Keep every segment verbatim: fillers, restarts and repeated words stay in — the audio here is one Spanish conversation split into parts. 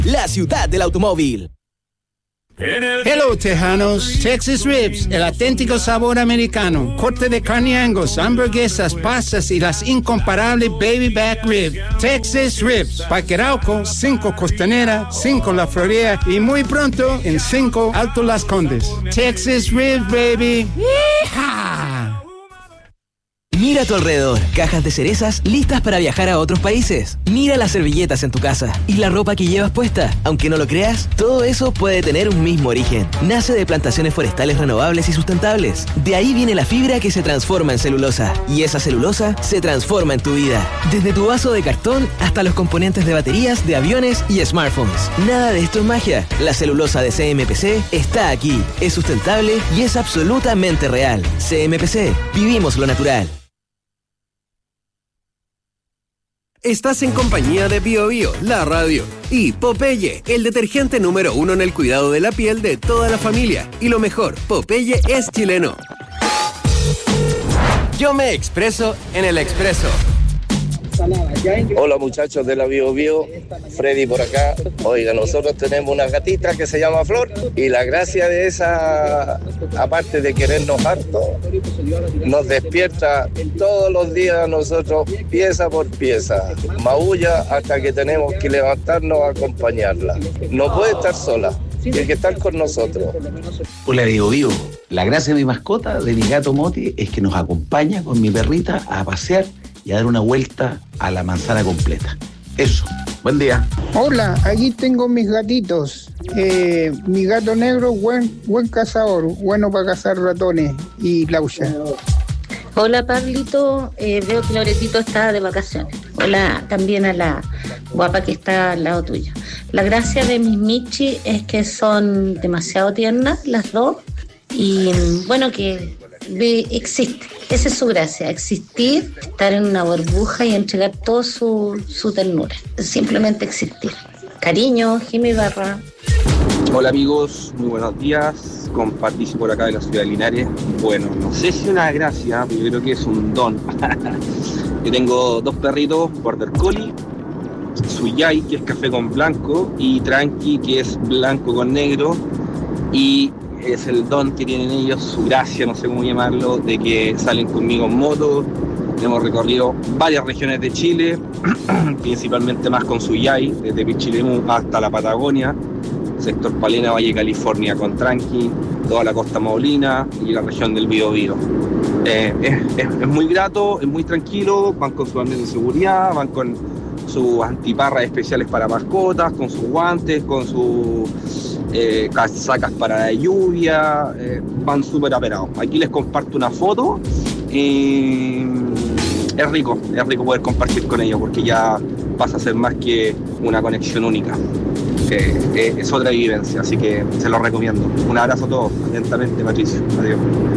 la ciudad del automóvil. Hello, tejanos. Texas Ribs, el auténtico sabor americano. Corte de carne Angus, hamburguesas, pastas y las incomparables Baby Back Rib. Texas Ribs, Parque Arauco, cinco Costanera, cinco La Florida y muy pronto en cinco Alto Las Condes. Texas Ribs, baby. ¡Yeehaw! Mira a tu alrededor, cajas de cerezas listas para viajar a otros países. Mira las servilletas en tu casa y la ropa que llevas puesta. Aunque no lo creas, todo eso puede tener un mismo origen. Nace de plantaciones forestales renovables y sustentables. De ahí viene la fibra que se transforma en celulosa. Y esa celulosa se transforma en tu vida. Desde tu vaso de cartón hasta los componentes de baterías de aviones y smartphones. Nada de esto es magia. La celulosa de C M P C está aquí. Es sustentable y es absolutamente real. C M P C. Vivimos lo natural. Estás en compañía de Bio Bio, la radio, y Popeye, el detergente número uno en el cuidado de la piel de toda la familia. Y lo mejor, Popeye es chileno. Yo me expreso en el expreso. Hola muchachos de la Bio Bio, Freddy por acá. Oiga, nosotros tenemos una gatita que se llama Flor y la gracia de esa, aparte de querernos harto, nos despierta todos los días a nosotros pieza por pieza. Maulla hasta que tenemos que levantarnos a acompañarla. No puede estar sola, tiene que estar con nosotros. Hola Bio Bio, la gracia de mi mascota, de mi gato Moti, es que nos acompaña con mi perrita a pasear y a dar una vuelta a la manzana completa. Eso, buen día. Hola, aquí tengo mis gatitos. Eh, mi gato negro, buen, buen cazador, bueno para cazar ratones y laucha. Hola Pablito, eh, veo que Loretito está de vacaciones. Hola también a la guapa que está al lado tuyo. La gracia de mis Michi es que son demasiado tiernas las dos y bueno, que ve, existe. Esa es su gracia, existir, estar en una burbuja y entregar toda su, su ternura. Simplemente existir. Cariño, Jimmy Barra. Hola amigos, muy buenos días. Con Patricio por acá de la ciudad de Linares. Bueno, no sé si es una gracia, pero yo creo que es un don. Yo tengo dos perritos, Border Collie, Suyai, que es café con blanco, y Tranqui, que es blanco con negro. Y es el don que tienen ellos, su gracia, no sé cómo llamarlo, de que salen conmigo en moto. Hemos recorrido varias regiones de Chile, principalmente más con Suyai, desde Pichilemu hasta la Patagonia, sector Palena, Valle California con Tranqui, toda la costa maulina y la región del Biobío. Eh, es, es, es muy grato, es muy tranquilo, van con su ambiente de seguridad, van con sus antiparras especiales para mascotas, con sus guantes, con sus eh, casacas para la lluvia, eh, van súper aperados. Aquí les comparto una foto y es rico, es rico poder compartir con ellos porque ya pasa a ser más que una conexión única. Eh, eh, es otra vivencia, así que se lo recomiendo. Un abrazo a todos, atentamente Patricio, adiós.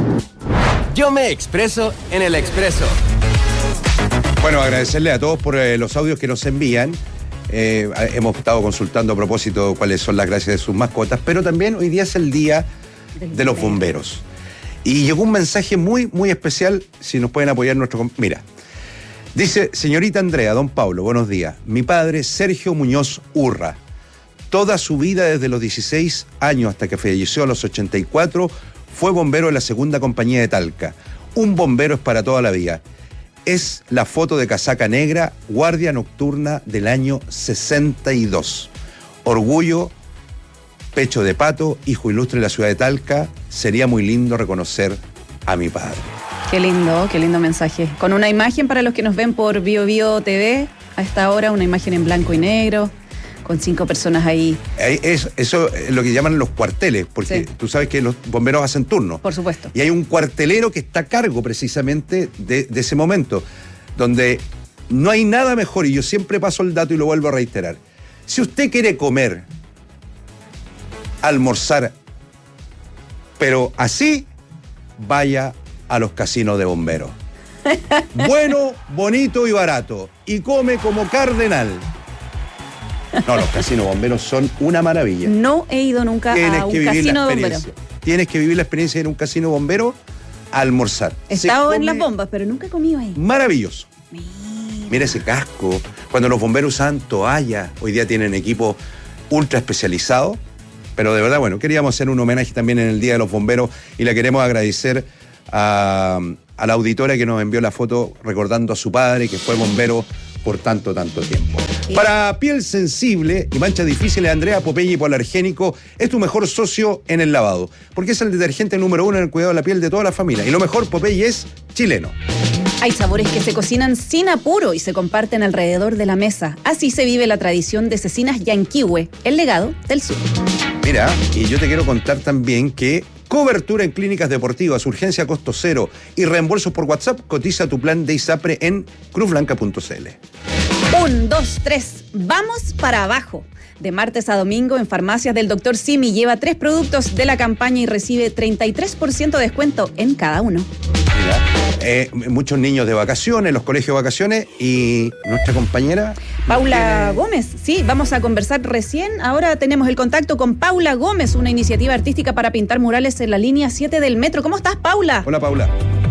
Yo me expreso en el expreso. Bueno, agradecerle a todos por eh, los audios que nos envían. Eh, hemos estado consultando a propósito cuáles son las gracias de sus mascotas, pero también hoy día es el día de los bomberos. Y llegó un mensaje muy, muy especial, si nos pueden apoyar nuestro... Mira, dice, señorita Andrea, don Pablo, buenos días. Mi padre, Sergio Muñoz Urra, toda su vida desde los dieciséis años hasta que falleció a los ochenta y cuatro, fue bombero de la segunda compañía de Talca. Un bombero es para toda la vida. Es la foto de casaca negra, guardia nocturna del año sesenta y dos. Orgullo, pecho de pato, hijo ilustre de la ciudad de Talca. Sería muy lindo reconocer a mi padre. Qué lindo, qué lindo mensaje. Con una imagen para los que nos ven por Bio Bio T V, a esta hora, una imagen en blanco y negro, con cinco personas ahí. Es, eso es lo que llaman los cuarteles, porque sí, tú sabes que los bomberos hacen turno. Por supuesto. Y hay un cuartelero que está a cargo precisamente de, de ese momento, donde no hay nada mejor, y yo siempre paso el dato y lo vuelvo a reiterar. Si usted quiere comer, almorzar, pero así, vaya a los casinos de bomberos. Bueno, bonito y barato. Y come como cardenal. No, los casinos bomberos son una maravilla. No he ido nunca Tienes a un que casino de bomberos. Tienes que vivir la experiencia de ir a un casino bombero a almorzar. He estado en las bombas, pero nunca he comido ahí. Maravilloso. Mira. Mira ese casco. Cuando los bomberos usaban toallas, hoy día tienen equipos ultra especializado. Pero de verdad, bueno, queríamos hacer un homenaje también en el Día de los Bomberos y le queremos agradecer a, a la auditora que nos envió la foto recordando a su padre, que fue bombero por tanto, tanto tiempo. Sí. Para piel sensible y manchas difíciles, Andrea, Popeye Hipoalergénico es tu mejor socio en el lavado, porque es el detergente número uno en el cuidado de la piel de toda la familia. Y lo mejor, Popeye es chileno. Hay sabores que se cocinan sin apuro y se comparten alrededor de la mesa. Así se vive la tradición de Cecinas Yanquihue, el legado del sur. Mira, y yo te quiero contar también que cobertura en clínicas deportivas, urgencia a costo cero y reembolsos por WhatsApp. Cotiza tu plan de ISAPRE en cruz blanca punto c l. Un, dos, tres, vamos para abajo. De martes a domingo en farmacias del doctor Simi lleva tres productos de la campaña y recibe treinta y tres por ciento de descuento en cada uno. Mira, eh, muchos niños de vacaciones, los colegios de vacaciones y nuestra compañera Paula tiene... Gómez. Sí, vamos a conversar recién. Ahora tenemos el contacto con Paula Gómez, una iniciativa artística para pintar murales en la línea siete del metro. ¿Cómo estás, Paula? Hola, Paula.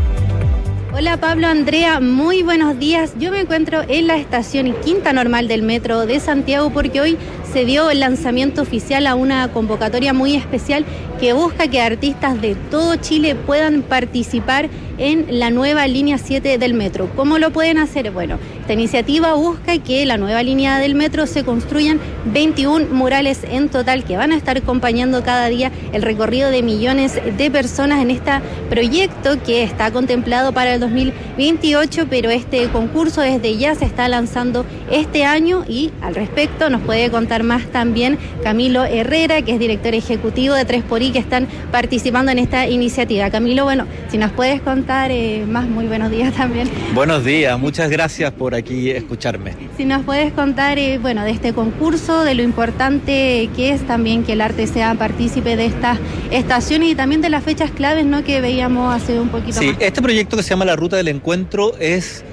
Hola Pablo, Andrea, muy buenos días. Yo me encuentro en la estación Quinta Normal del Metro de Santiago porque hoy se dio el lanzamiento oficial a una convocatoria muy especial que busca que artistas de todo Chile puedan participar en la nueva línea siete del metro. ¿Cómo lo pueden hacer? Bueno, esta iniciativa busca que la nueva línea del metro se construyan veintiún murales en total que van a estar acompañando cada día el recorrido de millones de personas en este proyecto que está contemplado para el dos mil veintiocho, pero este concurso desde ya se está lanzando este año y al respecto nos puede contar más también Camilo Herrera, que es director ejecutivo de tres por I, que están participando en esta iniciativa. Camilo, bueno, si nos puedes contar eh, más, muy buenos días también. Buenos días, muchas gracias por aquí escucharme. Si nos puedes contar, eh, bueno, de este concurso, de lo importante que es también que el arte sea partícipe de estas estaciones y también de las fechas claves, ¿no?, que veíamos hace un poquito sí, más. Sí, este proyecto que se llama La Ruta del Encuentro es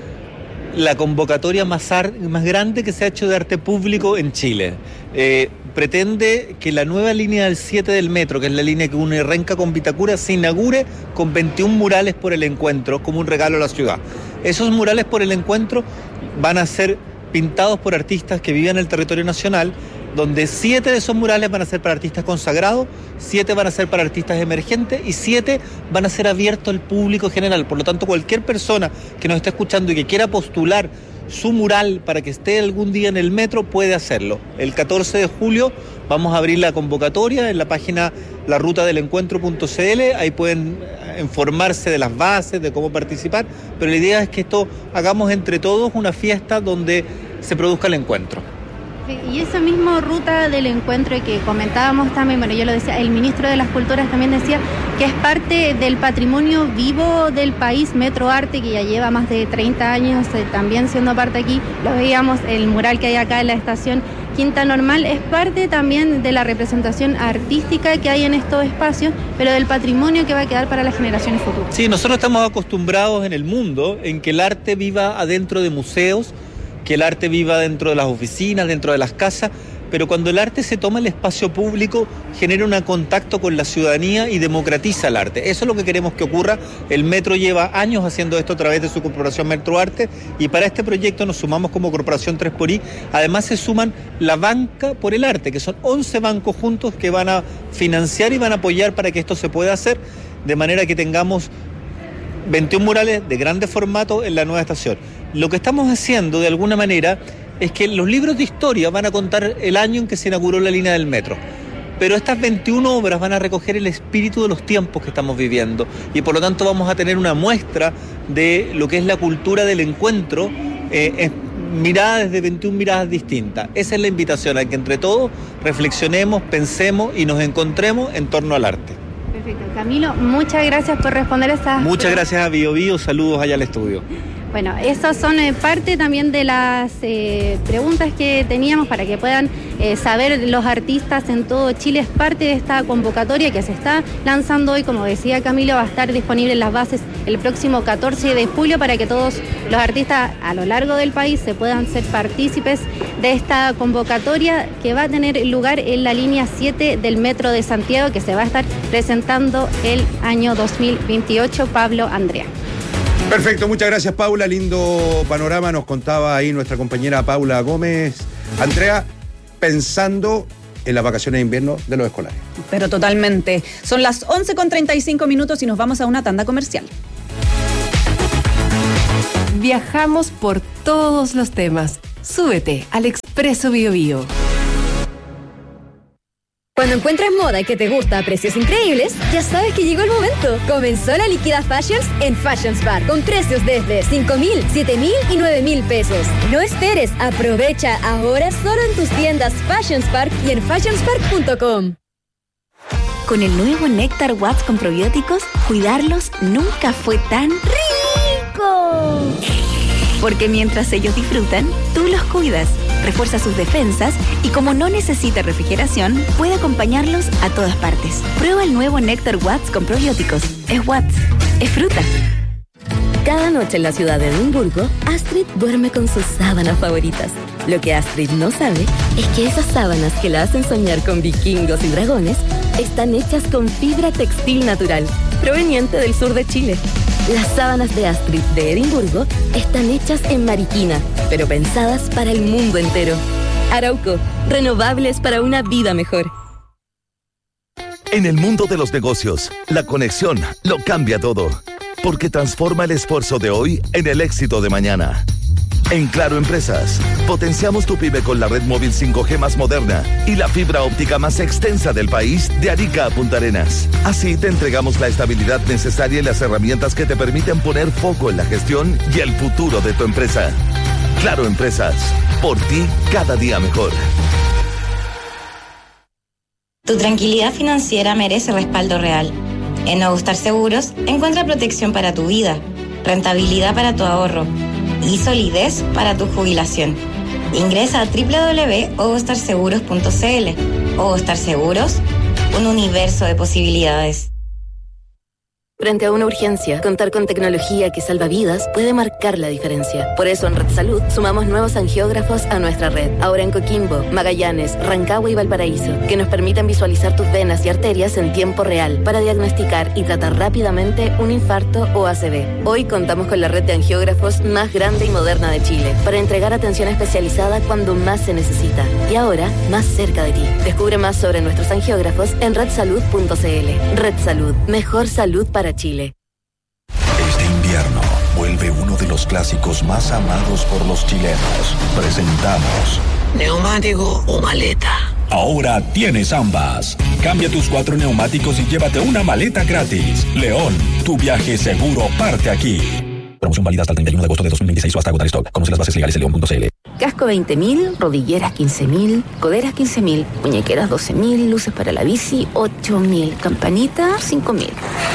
la convocatoria más, ar- más grande que se ha hecho de arte público en Chile. Eh, pretende que la nueva línea del siete del metro, que es la línea que une Renca con Vitacura, se inaugure con veintiún murales por el encuentro, como un regalo a la ciudad. Esos murales por el encuentro van a ser pintados por artistas que viven en el territorio nacional, donde siete de esos murales van a ser para artistas consagrados, siete van a ser para artistas emergentes y siete van a ser abiertos al público general. Por lo tanto, cualquier persona que nos esté escuchando y que quiera postular su mural para que esté algún día en el metro puede hacerlo. El catorce de julio vamos a abrir la convocatoria en la página la ruta del encuentro punto c l. Ahí pueden informarse de las bases, de cómo participar, pero la idea es que esto hagamos entre todos una fiesta donde se produzca el encuentro. Y esa misma ruta del encuentro que comentábamos también, bueno, yo lo decía, el ministro de las Culturas también decía que es parte del patrimonio vivo del país, Metro Arte, que ya lleva más de treinta años eh, también siendo parte aquí. Lo veíamos, el mural que hay acá en la estación Quinta Normal, es parte también de la representación artística que hay en estos espacios, pero del patrimonio que va a quedar para las generaciones futuras. Sí, nosotros estamos acostumbrados en el mundo en que el arte viva adentro de museos, que el arte viva dentro de las oficinas, dentro de las casas, pero cuando el arte se toma el espacio público, genera un contacto con la ciudadanía y democratiza el arte. Eso es lo que queremos que ocurra. El Metro lleva años haciendo esto a través de su corporación Metro Arte y para este proyecto nos sumamos como corporación tres por I. Además se suman la banca por el arte, que son once bancos juntos que van a financiar y van a apoyar para que esto se pueda hacer, de manera que tengamos veintiún murales de grande formato en la nueva estación. Lo que estamos haciendo de alguna manera es que los libros de historia van a contar el año en que se inauguró la línea del metro, pero estas veintiún obras van a recoger el espíritu de los tiempos que estamos viviendo y por lo tanto vamos a tener una muestra de lo que es la cultura del encuentro eh, mirada desde veintiún miradas distintas. Esa es la invitación a que entre todos reflexionemos, pensemos y nos encontremos en torno al arte. Perfecto. Camilo, muchas gracias por responder estas... Muchas gracias a Bio Bio, saludos allá al estudio. Bueno, esas son eh, parte también de las eh, preguntas que teníamos para que puedan eh, saber los artistas en todo Chile. Es parte de esta convocatoria que se está lanzando hoy. Como decía Camilo, va a estar disponible en las bases el próximo catorce de julio para que todos los artistas a lo largo del país se puedan ser partícipes de esta convocatoria que va a tener lugar en la línea siete del Metro de Santiago, que se va a estar presentando el año dos mil veintiocho. Pablo, Andrea. Perfecto, muchas gracias Paula, lindo panorama nos contaba ahí nuestra compañera Paula Gómez. Andrea, pensando en las vacaciones de invierno de los escolares. Pero totalmente. Son las once con treinta y cinco minutos y nos vamos a una tanda comercial. Viajamos por todos los temas. Súbete al Expreso Bio Bio. Cuando encuentras moda que te gusta a precios increíbles, ya sabes que llegó el momento. Comenzó la Liquida Fashions en Fashions Bar, con precios desde cinco mil, siete mil y nueve mil pesos. No esperes, aprovecha ahora solo en tus tiendas Fashions Park y en fashions park punto com. Con el nuevo Néctar Watts con probióticos, cuidarlos nunca fue tan rico. Porque mientras ellos disfrutan, tú los cuidas, refuerza sus defensas y como no necesita refrigeración, puede acompañarlos a todas partes. Prueba el nuevo Néctar Watts con probióticos. Es Watts, es fruta. Cada noche en la ciudad de Edimburgo, Astrid duerme con sus sábanas favoritas. Lo que Astrid no sabe es que esas sábanas que la hacen soñar con vikingos y dragones están hechas con fibra textil natural, proveniente del sur de Chile. Las sábanas de Astrid de Edimburgo están hechas en Mariquina, pero pensadas para el mundo entero. Arauco, renovables para una vida mejor. En el mundo de los negocios, la conexión lo cambia todo, porque transforma el esfuerzo de hoy en el éxito de mañana. En Claro Empresas, potenciamos tu pyme con la red móvil cinco G más moderna y la fibra óptica más extensa del país de Arica a Punta Arenas. Así te entregamos la estabilidad necesaria y las herramientas que te permiten poner foco en la gestión y el futuro de tu empresa. Claro Empresas, por ti cada día mejor. Tu tranquilidad financiera merece respaldo real. En Ogostar Seguros encuentra protección para tu vida, rentabilidad para tu ahorro y solidez para tu jubilación. Ingresa a doble u doble u doble u punto ogostar seguros punto c l. Ogostar Seguros, un universo de posibilidades. Frente a una urgencia, contar con tecnología que salva vidas puede marcar la diferencia. Por eso en Red Salud sumamos nuevos angiógrafos a nuestra red. Ahora en Coquimbo, Magallanes, Rancagua y Valparaíso, que nos permiten visualizar tus venas y arterias en tiempo real para diagnosticar y tratar rápidamente un infarto o A C V. Hoy contamos con la red de angiógrafos más grande y moderna de Chile para entregar atención especializada cuando más se necesita. Y ahora, más cerca de ti. Descubre más sobre nuestros angiógrafos en red salud punto c l. Red Salud, mejor salud para Chile. Este invierno vuelve uno de los clásicos más amados por los chilenos. Presentamos ¿neumático o maleta? Ahora tienes ambas. Cambia tus cuatro neumáticos y llévate una maleta gratis. León, tu viaje seguro parte aquí. Promoción válida hasta el treinta y uno de agosto de dos mil veintiséis o hasta agotar stock. Conoce las bases legales en león punto c l. Casco veinte mil, rodilleras quince mil, coderas quince mil, muñequeras doce mil, luces para la bici ocho mil, campanita cinco mil.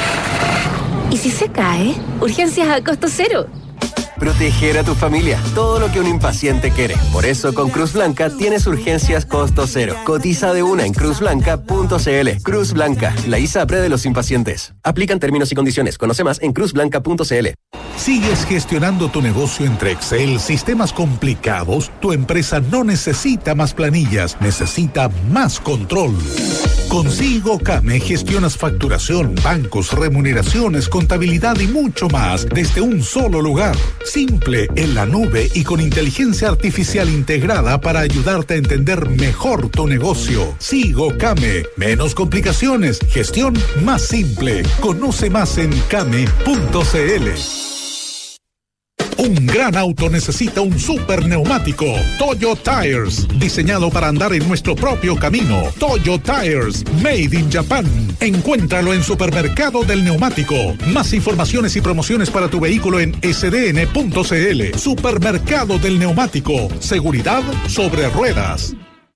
¿Y si se cae? Urgencias a costo cero. Proteger a tu familia, todo lo que un impaciente quiere. Por eso con Cruz Blanca tienes urgencias costo cero. Cotiza de una en cruz blanca punto c l. Cruz Blanca, la ISAPRE de los impacientes. Aplican términos y condiciones. Conoce más en cruz blanca punto c l. ¿Sigues gestionando tu negocio entre Excel, sistemas complicados? Tu empresa no necesita más planillas, necesita más control. Con Sigo Came gestionas facturación, bancos, remuneraciones, contabilidad y mucho más desde un solo lugar. Simple, en la nube y con inteligencia artificial integrada para ayudarte a entender mejor tu negocio. Sigo Came. Menos complicaciones, gestión más simple. Conoce más en came punto c l. Un gran auto necesita un super neumático. Toyo Tires, diseñado para andar en nuestro propio camino. Toyo Tires, made in Japan. Encuéntralo en Supermercado del Neumático. Más informaciones y promociones para tu vehículo en s d n punto c l. Supermercado del Neumático. Seguridad sobre ruedas.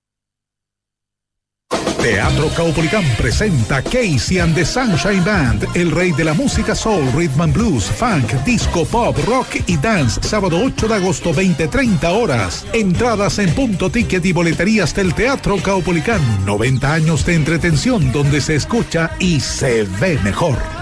Teatro Caupolicán presenta Casey and the Sunshine Band, el rey de la música soul, rhythm and blues, funk, disco, pop, rock y dance, sábado ocho de agosto, veinte treinta horas. Entradas en Punto Ticket y boleterías del Teatro Caupolicán. noventa años de entretención donde se escucha y se ve mejor.